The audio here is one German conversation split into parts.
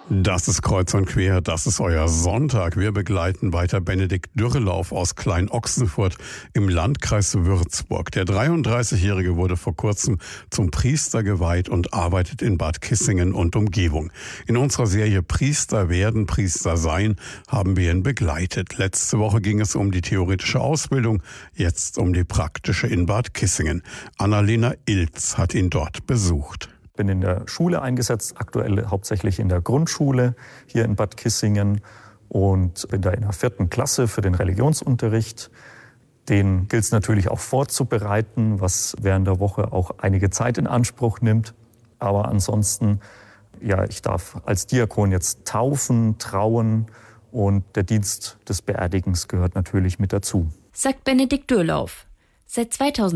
Das ist Kreuz und Quer, das ist euer Sonntag. Wir begleiten weiter Benedikt Dürrelauf aus Klein-Ochsenfurt im Landkreis Würzburg. Der 33-Jährige wurde vor kurzem zum Priester geweiht und arbeitet in Bad Kissingen und Umgebung. In unserer Serie Priester werden, Priester sein, haben wir ihn begleitet. Letzte Woche ging es um die theoretische Ausbildung, jetzt um die praktische in Bad Kissingen. Annalena Ilz hat ihn dort besucht. Bin in der Schule eingesetzt, aktuell hauptsächlich in der Grundschule hier in Bad Kissingen und bin da in der 4. Klasse für den Religionsunterricht. Den gilt es natürlich auch vorzubereiten, was während der Woche auch einige Zeit in Anspruch nimmt. Aber ansonsten, ja, ich darf als Diakon jetzt taufen, trauen und der Dienst des Beerdigens gehört natürlich mit dazu. Sagt Benedikt Dürrelauf. Seit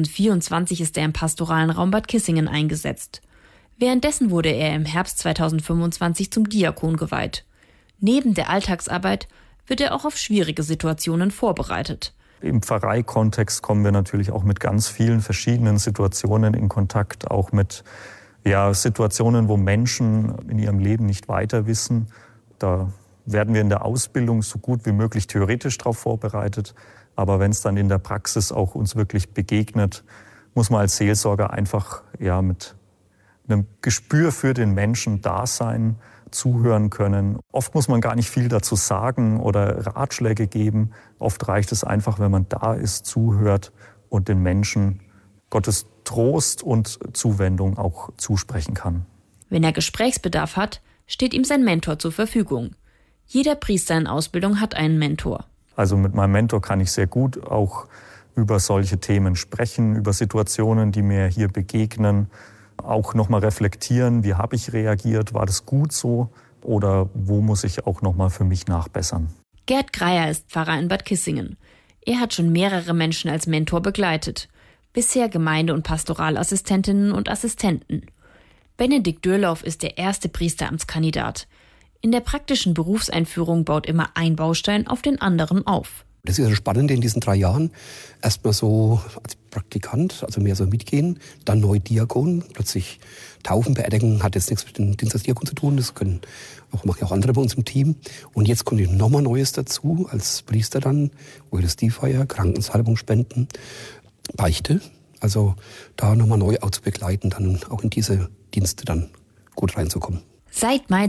2024 ist er im pastoralen Raum Bad Kissingen eingesetzt. Währenddessen wurde er im Herbst 2025 zum Diakon geweiht. Neben der Alltagsarbeit wird er auch auf schwierige Situationen vorbereitet. Im Pfarreikontext kommen wir natürlich auch mit ganz vielen verschiedenen Situationen in Kontakt, auch mit Situationen, wo Menschen in ihrem Leben nicht weiter wissen. Da werden wir in der Ausbildung so gut wie möglich theoretisch darauf vorbereitet. Aber wenn es dann in der Praxis auch uns wirklich begegnet, muss man als Seelsorger einfach mit einem Gespür für den Menschen da sein, zuhören können. Oft muss man gar nicht viel dazu sagen oder Ratschläge geben. Oft reicht es einfach, wenn man da ist, zuhört und den Menschen Gottes Trost und Zuwendung auch zusprechen kann. Wenn er Gesprächsbedarf hat, steht ihm sein Mentor zur Verfügung. Jeder Priester in Ausbildung hat einen Mentor. Also mit meinem Mentor kann ich sehr gut auch über solche Themen sprechen, über Situationen, die mir hier begegnen. Auch nochmal reflektieren, wie habe ich reagiert, war das gut so oder wo muss ich auch nochmal für mich nachbessern. Gerd Greier ist Pfarrer in Bad Kissingen. Er hat schon mehrere Menschen als Mentor begleitet. Bisher Gemeinde- und Pastoralassistentinnen und Assistenten. Benedikt Dürrelauf ist der erste Priesteramtskandidat. In der praktischen Berufseinführung baut immer ein Baustein auf den anderen auf. Das ist das Spannende in diesen 3 Jahren. Erstmal so als Praktikant, also mehr so mitgehen, dann neu Diakon, plötzlich taufen, beerdigen, hat jetzt nichts mit dem Dienst als Diakon zu tun, das machen ja auch andere bei uns im Team. Und jetzt kommt nochmal Neues dazu, als Priester dann, Eucharistie-Feier, Krankensalbung spenden, Beichte. Also da nochmal neu auch zu begleiten, dann auch in diese Dienste dann gut reinzukommen. Seit Mai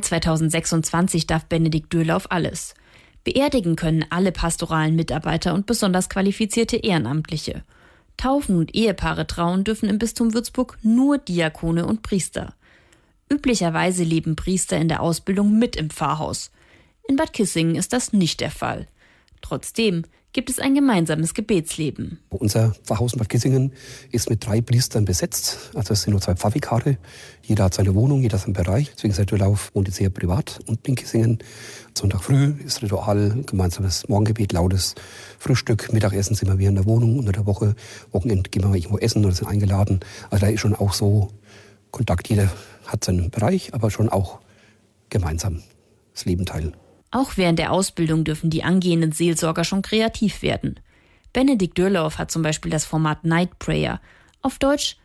2026 darf Benedikt Dürrelauf alles. Beerdigen können alle pastoralen Mitarbeiter und besonders qualifizierte Ehrenamtliche. Taufen und Ehepaare trauen dürfen im Bistum Würzburg nur Diakone und Priester. Üblicherweise leben Priester in der Ausbildung mit im Pfarrhaus. In Bad Kissingen ist das nicht der Fall. Trotzdem gibt es ein gemeinsames Gebetsleben. Unser Pfarrhaus in Bad Kissingen ist mit 3 Priestern besetzt. Also es sind nur 2 Pfarrvikare. Jeder hat seine Wohnung, jeder seinen Bereich. Deswegen ist der Dürrelauf wohnt jetzt sehr privat und in Kissingen. Sonntag früh ist Ritual, gemeinsames Morgengebet, lautes Frühstück. Mittagessen sind wir wieder in der Wohnung. Unter der Woche, Wochenende gehen wir mal irgendwo essen oder sind eingeladen. Also da ist schon auch so Kontakt. Jeder hat seinen Bereich, aber schon auch gemeinsam das Leben teilen. Auch während der Ausbildung dürfen die angehenden Seelsorger schon kreativ werden. Benedikt Dürrelauf hat zum Beispiel das Format Night Prayer, auf Deutsch